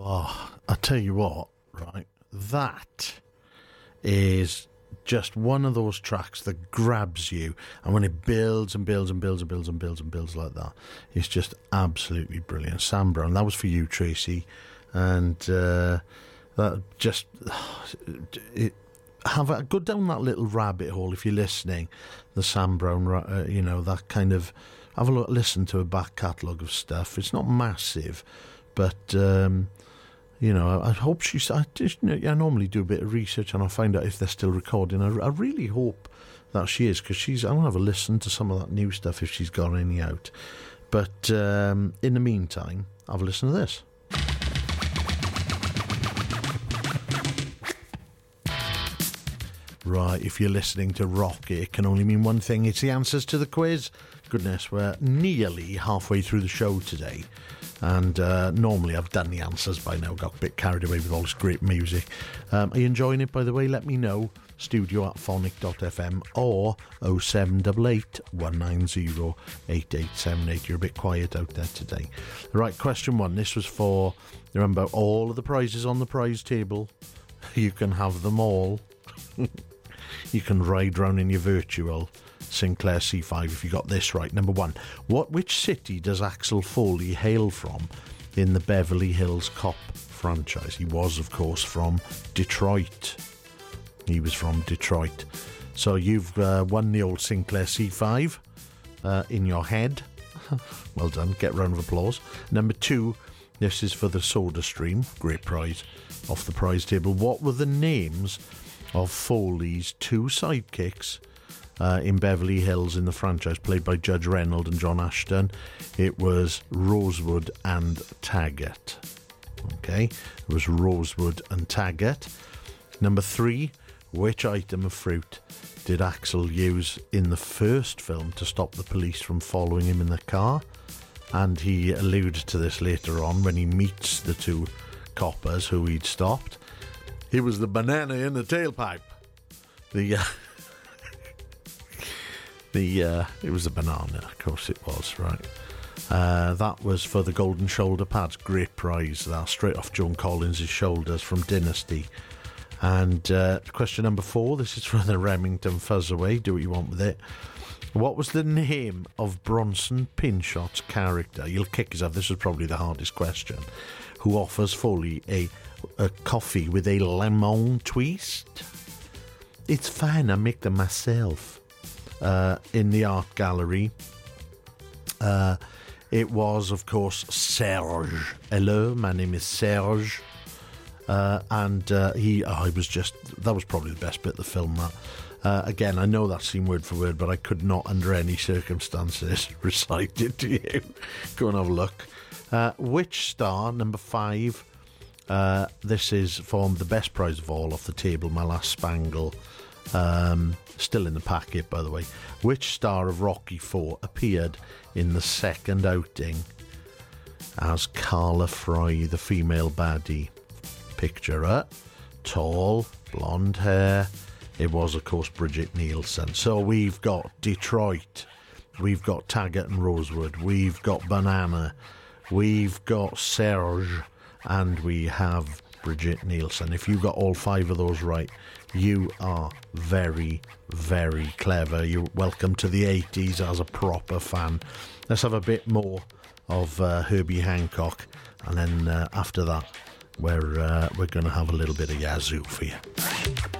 Oh, I tell you what, right? That is just one of those tracks that grabs you, and when it builds and builds and builds and builds and builds and builds like that, it's just absolutely brilliant. Sam Brown, that was for you, Tracy, and that just go down that little rabbit hole if you're listening. The Sam Brown, that kind of, have a look, listen to a back catalogue of stuff. It's not massive, but I hope I normally do a bit of research and I find out if they're still recording. I really hope that she is, because I want to have a listen to some of that new stuff if she's got any out. But in the meantime, have a listen to this. Right, if you're listening to rock, it can only mean one thing. It's the answers to the quiz. Goodness, we're nearly halfway through the show today. And normally I've done the answers by now, got a bit carried away with all this great music. Are you enjoying it, by the way? Let me know. studio@phonic.fm or 0788 190 8878. You're a bit quiet out there today. Right, question one. This was for, remember, all of the prizes on the prize table. You can have them all. You can ride round in your virtual Sinclair C5 if you got this right. Number one, which city does Axel Foley hail from in the Beverly Hills Cop franchise? He was, of course, from Detroit. He was from Detroit. So you've won the old Sinclair C5 in your head. Well done. Get a round of applause. Number two, this is for the Soda Stream. Great prize off the prize table. What were the names of Foley's two sidekicks in Beverly Hills in the franchise, played by Judge Reynolds and John Ashton? It was Rosewood and Taggart. Okay, it was Rosewood and Taggart. Number three, which item of fruit did Axel use in the first film to stop the police from following him in the car? And he alludes to this later on when he meets the two coppers who he'd stopped. It was the banana in the tailpipe. It was a banana, of course it was, right. That was for the golden shoulder pads. Great prize, that, straight off Joan Collins' shoulders from Dynasty. And question number four, this is for the Remington Fuzzaway. Do what you want with it. What was the name of Bronson Pinchot's character? You'll kick yourself, this was probably the hardest question. Who offers Foley a coffee with a lemon twist? It's fine, I make them myself. In the art gallery, it was, of course, Serge. Hello, my name is Serge. That was probably the best bit of the film, that. Again, I know that scene word for word, but I could not under any circumstances recite it to you. Go and have a look. Which star, number five, this is for the best prize of all off the table, my last spangle, still in the packet, by the way. Which star of Rocky IV appeared in the second outing as Carla Fry, the female baddie? Picture her, tall, blonde hair. It was, of course, Bridget Nielsen. So we've got Detroit, we've got Taggart and Rosewood, we've got Banana, we've got Serge, and we have Bridget Nielsen. If you got all five of those right, you are very, very clever. You're welcome to the 80s as a proper fan. Let's have a bit more of Herbie Hancock, and then after that, we're going to have a little bit of Yazoo for you.